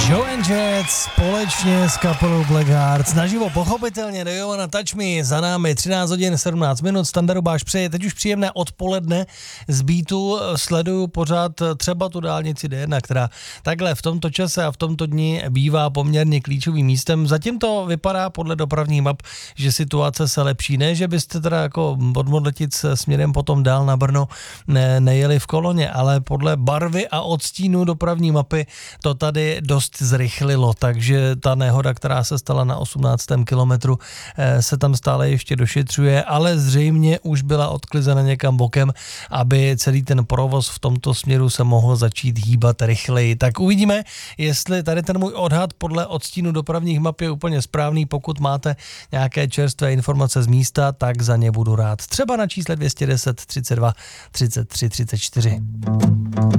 Joe and Jet společně s kapelou Black Hearts naživo pochopitelně do Jovana Touch Me, za námi 13 hodin 17 minut, Standardubáš přeje teď už příjemné odpoledne z Beatu, sleduju pořád třeba tu dálnici D1, která takhle v tomto čase a v tomto dni bývá poměrně klíčovým místem. Zatím to vypadá podle dopravních map, že situace se lepší, ne, že byste teda jako od Modletic směrem potom dál na Brno nejeli v koloně, ale podle barvy a odstínu dopravní mapy to tady dost zrychlilo, takže ta nehoda, která se stala na 18. kilometru, se tam stále ještě došetřuje, ale zřejmě už byla odklizena někam bokem, aby celý ten provoz v tomto směru se mohl začít hýbat rychleji. Tak uvidíme, jestli tady ten můj odhad podle odstínu dopravních map je úplně správný. Pokud máte nějaké čerstvé informace z místa, tak za ně budu rád. Třeba na čísle 210 32 33 34.